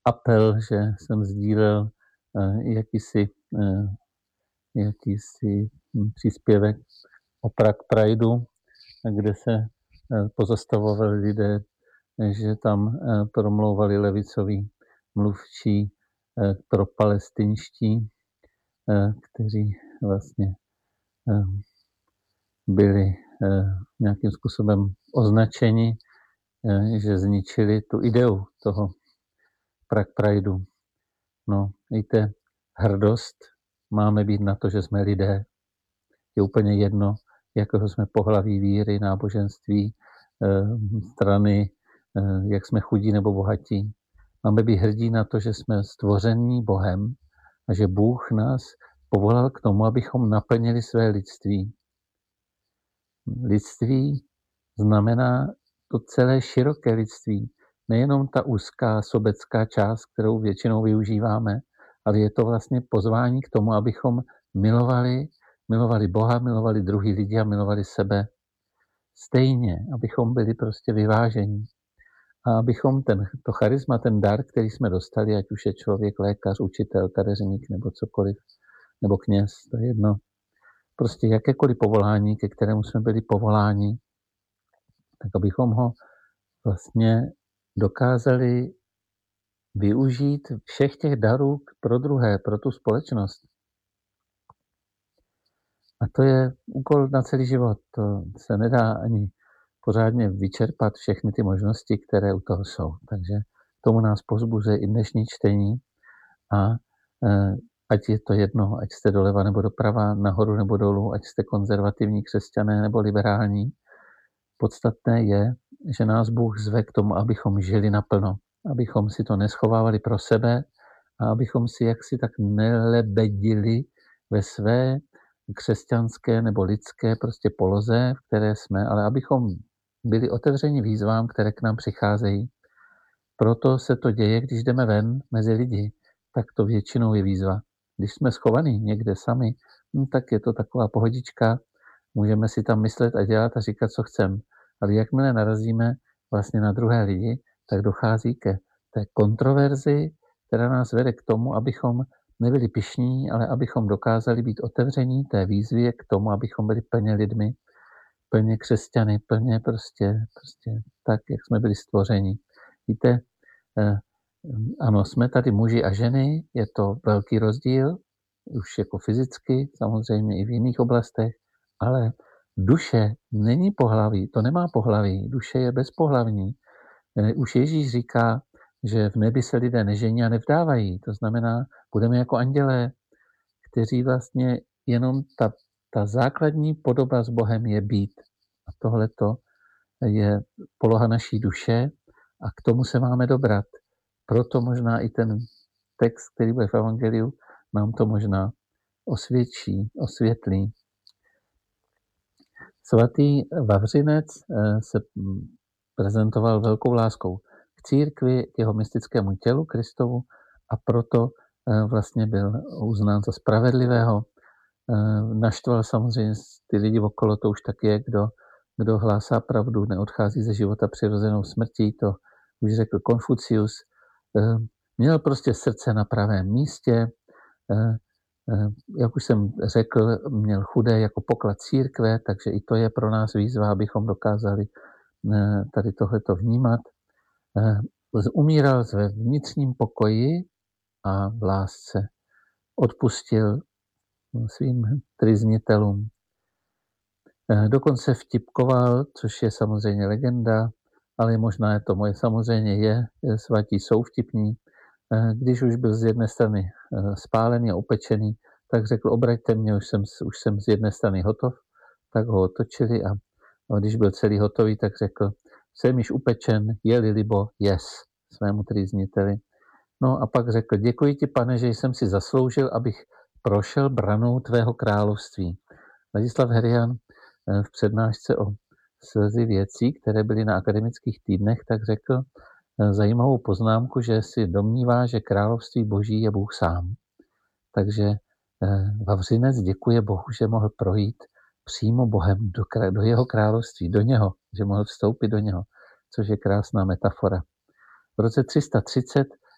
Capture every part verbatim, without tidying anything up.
apel, že jsem sdílel jakýsi, jakýsi příspěvek o Prague Prideu, kde se pozastavovali lidé, že tam promlouvali levicoví mluvčí pro palestinští, kteří vlastně byli nějakým způsobem označeni, že zničili tu ideu toho Prague Prideu. No, víte, hrdost máme být na to, že jsme lidé. Je úplně jedno, jakého jsme pohlaví, víry, náboženství, strany, jak jsme chudí nebo bohatí. Máme být hrdí na to, že jsme stvoření Bohem a že Bůh nás povolal k tomu, abychom naplnili své lidství. Lidství znamená to celé široké lidství, nejenom ta úzká sobecká část, kterou většinou využíváme, ale je to vlastně pozvání k tomu, abychom milovali, milovali Boha, milovali druhý lidi a milovali sebe stejně, abychom byli prostě vyvážení. A abychom ten, to charisma, ten dar, který jsme dostali, ať už je člověk, lékař, učitel, kadeřník nebo cokoliv, nebo kněz, to je jedno, prostě jakékoliv povolání, ke kterému jsme byli povoláni, tak abychom ho vlastně dokázali využít všech těch darů pro druhé, pro tu společnost. A to je úkol na celý život. To se nedá ani pořádně vyčerpat všechny ty možnosti, které u toho jsou. Takže tomu nás povzbuzuje i dnešní čtení. A e, ať je to jedno, ať jste doleva nebo doprava, nahoru nebo dolů, ať jste konzervativní křesťané nebo liberální, podstatné je, že nás Bůh zve k tomu, abychom žili naplno, abychom si to neschovávali pro sebe a abychom si jaksi tak nelebedili ve své křesťanské nebo lidské prostě poloze, v které jsme, ale abychom byli otevřeni výzvám, které k nám přicházejí. Proto se to děje, když jdeme ven mezi lidi, tak to většinou je výzva. Když jsme schovaní někde sami, no, tak je to taková pohodička, můžeme si tam myslet a dělat a říkat, co chceme. Ale jakmile narazíme vlastně na druhé lidi, tak dochází ke té kontroverzi, která nás vede k tomu, abychom nebyli pyšní, ale abychom dokázali být otevření té výzvě k tomu, abychom byli plně lidmi, plně křesťany, plně prostě, prostě tak, jak jsme byli stvořeni. Víte, eh, ano, jsme tady muži a ženy, je to velký rozdíl, už jako fyzicky, samozřejmě i v jiných oblastech, ale duše není pohlaví, to nemá pohlaví, duše je bezpohlavní. Už Ježíš říká, že v nebi se lidé nežení a nevdávají, to znamená, budeme jako andělé, kteří vlastně jenom ta, ta základní podoba s Bohem je být. A tohleto je poloha naší duše a k tomu se máme dobrat. Proto možná i ten text, který bude v Evangeliu, nám to možná osvědčí, osvětlí. Svatý Vavřinec se prezentoval velkou láskou k církvi, k jeho mystickému tělu Kristovu a proto vlastně byl uznán za spravedlivého. Naštval samozřejmě ty lidi okolo, to už tak je, kdo, kdo hlásá pravdu, neodchází ze života přirozenou smrtí, to už řekl Konfucius. Měl prostě srdce na pravém místě, jak už jsem řekl, měl chudé jako poklad církve, takže i to je pro nás výzva, abychom dokázali tady tohleto vnímat. Umíral ve vnitřním pokoji a v lásce. Odpustil svým tryznitelům. Dokonce vtipkoval, což je samozřejmě legenda, ale možná je to moje, samozřejmě je, svatí jsou vtipní. Když už byl z jedné strany spálený a upečený, tak řekl, obraťte mě, už jsem, už jsem z jedné strany hotov, tak ho otočili a, a když byl celý hotový, tak řekl, jsem již upečen, je-li libo, yes, svému trýzniteli. No a pak řekl, děkuji ti, pane, že jsem si zasloužil, abych prošel branou tvého království. Ladislav Herian v přednášce o slzy věcí, které byly na akademických týdnech, tak řekl zajímavou poznámku, že si domnívá, že království boží je Bůh sám. Takže Vavřinec děkuje Bohu, že mohl projít přímo Bohem do, do jeho království, do něho, že mohl vstoupit do něho, což je krásná metafora. V roce tři sta třicet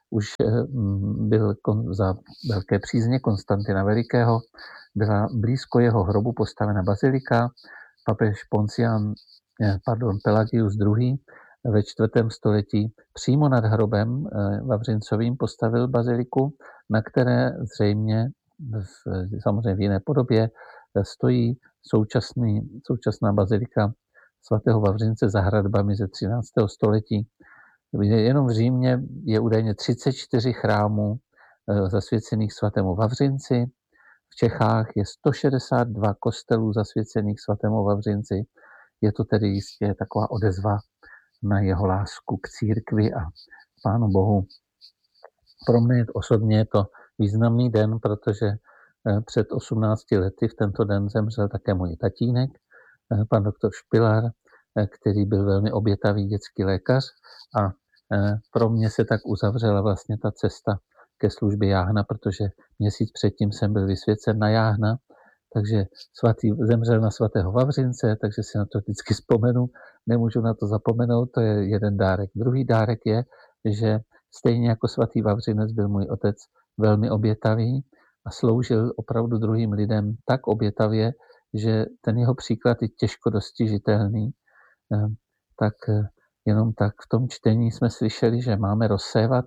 už byl za velké přízně Konstantina Velikého, byla blízko jeho hrobu postavena bazilika. Papež Poncián, pardon, Pelagius druhý. ve čtvrtém století přímo nad hrobem Vavřincovým postavil baziliku, na které zřejmě v, samozřejmě v jiné podobě stojí současný, současná bazilika svatého Vavřince za hradbami ze třináctého století. Jenom v Římě je údajně třicet čtyři chrámů zasvěcených svatému Vavřinci. V Čechách je sto šedesát dva kostelů zasvěcených svatému Vavřinci. Je to tedy jistě taková odezva na jeho lásku k církvi a Pánu Bohu. Pro mě osobně je to významný den, protože před osmnácti lety v tento den zemřel také můj tatínek, pan doktor Špilar, který byl velmi obětavý dětský lékař, a pro mě se tak uzavřela vlastně ta cesta ke službě jáhna, protože měsíc předtím jsem byl vysvěcen na jáhna, takže svatý zemřel na svatého Vavřince, takže si na to vždycky vzpomenu, nemůžu na to zapomenout, to je jeden dárek. Druhý dárek je, že stejně jako svatý Vavřinec byl můj otec velmi obětavý a sloužil opravdu druhým lidem tak obětavě, že ten jeho příklad je těžko dostižitelný. Tak jenom tak v tom čtení jsme slyšeli, že máme rozsévat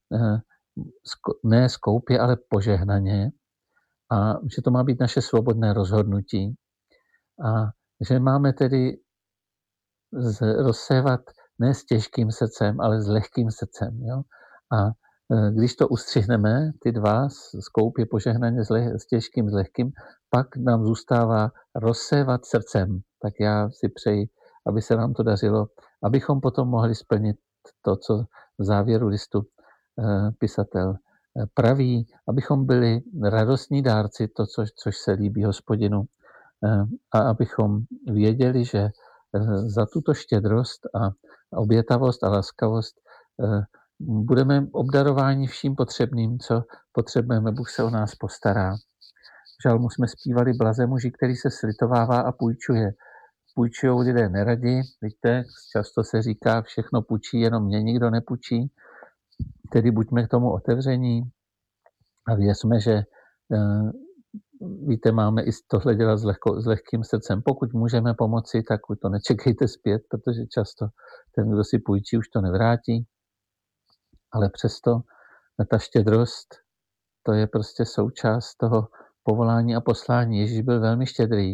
ne skoupě, ale požehnaně, a že to má být naše svobodné rozhodnutí a že máme tedy rozsévat ne s těžkým srdcem, ale s lehkým srdcem. Jo? A když to ustřihneme, ty dva, skoupě požehnaně s, leh, s těžkým, s lehkým, pak nám zůstává rozsévat srdcem. Tak já si přeji, aby se nám to dařilo, abychom potom mohli splnit to, co v závěru listu pisatel praví, abychom byli radostní dárci, to, což, což se líbí Hospodinu, a abychom věděli, že za tuto štědrost a obětavost a laskavost budeme obdarováni vším potřebným, co potřebujeme, Bůh se o nás postará. V žalmu jsme zpívali blaze muži, který se slitovává a půjčuje. Půjčujou lidé neradi, víte, často se říká, všechno půjčí, jenom mě nikdo nepůjčí. Tedy buďme k tomu otevření a věřme, že víte, máme i tohle dělat s, lehko, s lehkým srdcem. Pokud můžeme pomoci, tak to nečekejte zpět, protože často ten, kdo si půjčí, už to nevrátí. Ale přesto ta štědrost, to je prostě součást toho povolání a poslání. Ježíš byl velmi štědrý.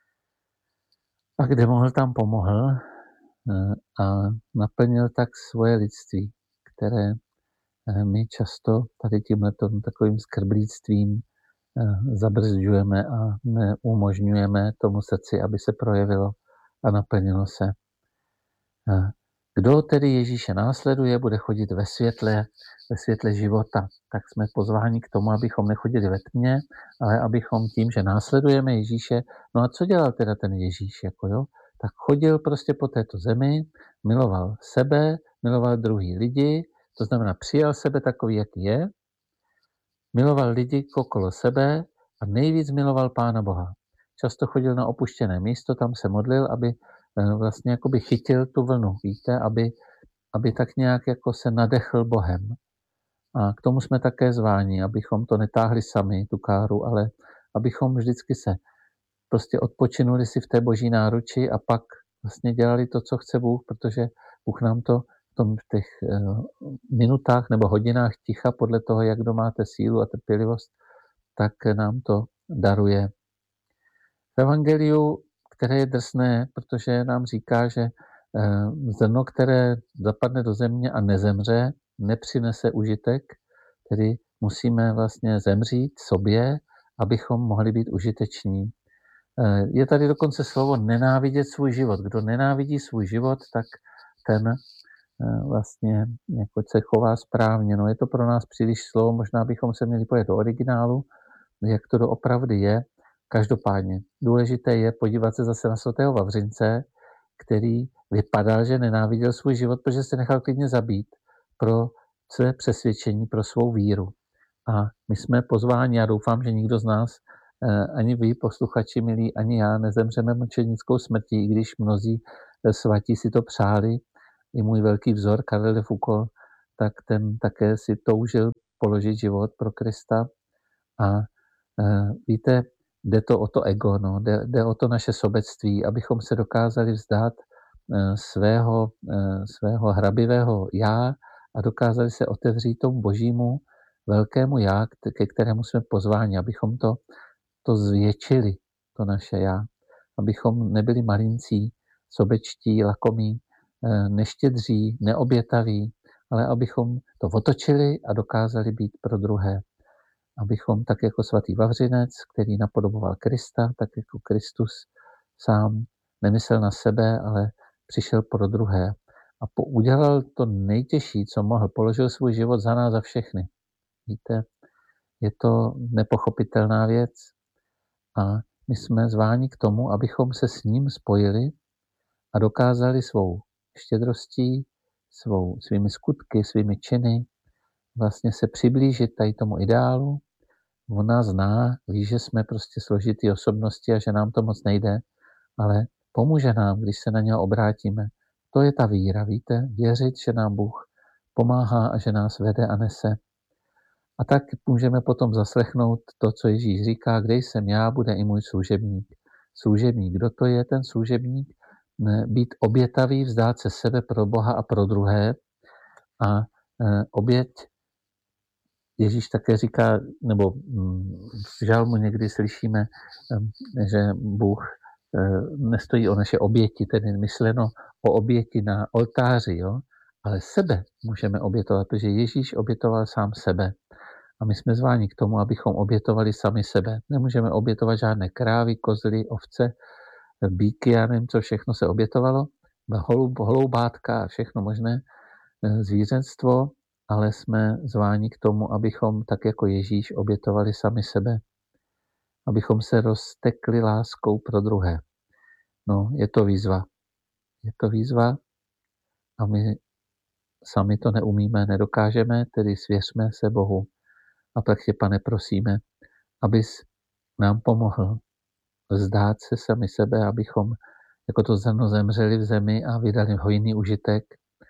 A kde mohl, tam pomohl a naplnil tak svoje lidství, které my často tady tímhletom takovým skrblíctvím zabrzďujeme a neumožňujeme tomu srdci, aby se projevilo a naplnilo se. Kdo tedy Ježíše následuje, bude chodit ve světle, ve světle života. Tak jsme pozváni k tomu, abychom nechodili ve tmě, ale abychom tím, že následujeme Ježíše. No a co dělal teda ten Ježíš? Jako jo? Tak chodil prostě po této zemi, miloval sebe, miloval druhý lidi, to znamená přijal sebe takový, jaký je, miloval lidi okolo sebe a nejvíc miloval Pána Boha. Často chodil na opuštěné místo, tam se modlil, aby vlastně jakoby chytil tu vlnu, víte, aby, aby tak nějak jako se nadechl Bohem. A k tomu jsme také zváni, abychom to netáhli sami, tu káru, ale abychom vždycky se prostě odpočinuli si v té boží náruči a pak vlastně dělali to, co chce Bůh, protože Bůh nám to v, tom, v těch uh, minutách nebo hodinách ticha, podle toho, jak kdo máte sílu a trpělivost, tak nám to daruje. V evangeliu, které je drsné, protože nám říká, že zrno, které zapadne do země a nezemře, nepřinese užitek, tedy musíme vlastně zemřít sobě, abychom mohli být užiteční. Je tady dokonce slovo nenávidět svůj život. Kdo nenávidí svůj život, tak ten vlastně jako se chová správně. No, je to pro nás příliš slovo, možná bychom se měli pojet do originálu, jak to doopravdy je. Každopádně důležité je podívat se zase na svatého Vavřince, který vypadal, že nenáviděl svůj život, protože se nechal klidně zabít pro své přesvědčení, pro svou víru. A my jsme pozváni, já doufám, že nikdo z nás, ani vy, posluchači milí, ani já, nezemřeme mučenickou smrtí, i když mnozí svatí si to přáli. I můj velký vzor, Karel de Foucault, tak ten také si toužil položit život pro Krista. A e, víte, jde to o to ego, no, jde, jde o to naše sobectví, abychom se dokázali vzdát e, svého, e, svého hrabivého já a dokázali se otevřít tomu božímu velkému já, ke kterému jsme pozváni, abychom to, to zvětšili, to naše já, abychom nebyli malincí, sobečtí, lakomí, e, neštědří, neobětaví, ale abychom to otočili a dokázali být pro druhé. Abychom tak jako svatý Vavřinec, který napodoboval Krista, tak jako Kristus sám nemyslel na sebe, ale přišel pro druhé. A po, udělal to nejtěžší, co mohl. Položil svůj život za nás, za všechny. Víte, je to nepochopitelná věc. A my jsme zváni k tomu, abychom se s ním spojili a dokázali svou štědrostí, svou, svými skutky, svými činy vlastně se přiblížit tady tomu ideálu. On nás zná, ví, že jsme prostě složitý osobnosti a že nám to moc nejde, ale pomůže nám, když se na něho obrátíme. To je ta víra, víte? Věřit, že nám Bůh pomáhá a že nás vede a nese. A tak můžeme potom zaslechnout to, co Ježíš říká, kde jsem já, bude i můj služebník. Služebník, kdo to je ten služebník? Být obětavý, vzdát se sebe pro Boha a pro druhé. A oběť Ježíš také říká, nebo v žalmu někdy slyšíme, že Bůh nestojí o naše oběti, tedy myšleno o oběti na oltáři, jo? Ale sebe můžeme obětovat, protože Ježíš obětoval sám sebe. A my jsme zváni k tomu, abychom obětovali sami sebe. Nemůžeme obětovat žádné krávy, kozly, ovce, býky, já nevím, co všechno se obětovalo, holub, holoubátka a všechno možné zvířectvo, ale jsme zváni k tomu, abychom tak jako Ježíš obětovali sami sebe, abychom se roztekli láskou pro druhé. No, je to výzva. Je to výzva a my sami to neumíme, nedokážeme, tedy svěřme se Bohu. A tak tě, Pane, prosíme, abys nám pomohl vzdát se sami sebe, abychom jako to zrno zemřeli v zemi a vydali hojný užitek,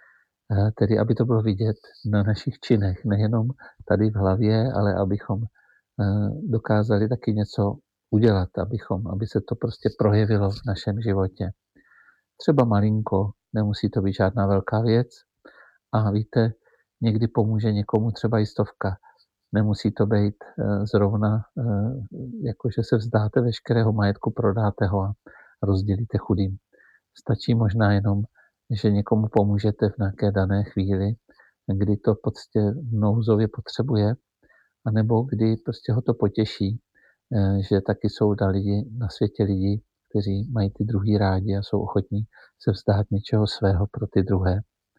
tedy aby to bylo vidět na našich činech, nejenom tady v hlavě, ale abychom dokázali taky něco udělat, abychom, aby se to prostě projevilo v našem životě. Třeba malinko, nemusí to být žádná velká věc. A víte, někdy pomůže někomu třeba i stovka. Nemusí to být zrovna, jako že se vzdáte veškerého majetku, prodáte ho a rozdělíte chudým. Stačí možná jenom, že někomu pomůžete v nějaké dané chvíli, kdy to prostě nouzově potřebuje, anebo kdy prostě ho to potěší, že taky jsou lidi na světě lidi, kteří mají ty druhý rádi a jsou ochotní se vzdát něčeho svého pro ty druhé.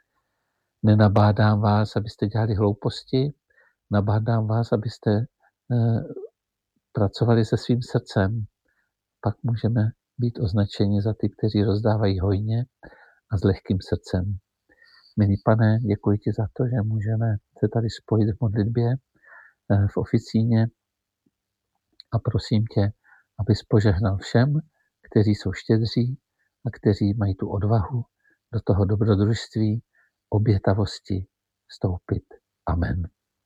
Nenabádám vás, abyste dělali hlouposti, nabádám vás, abyste eh, pracovali se svým srdcem. Pak můžeme být označeni za ty, kteří rozdávají hojně a s lehkým srdcem. Milý Pane, děkuji ti za to, že můžeme se tady spojit v modlitbě, eh, v oficíně a prosím tě, abys požehnal všem, kteří jsou štědří a kteří mají tu odvahu do toho dobrodružství, obětavosti vstoupit. Amen.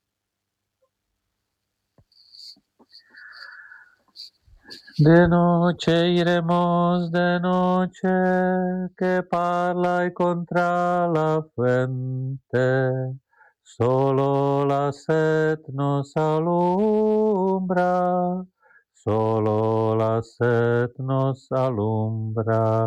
De noche iremos, de noche, que parla y contra la fuente, solo la sed nos alumbra, solo la sed nos alumbra.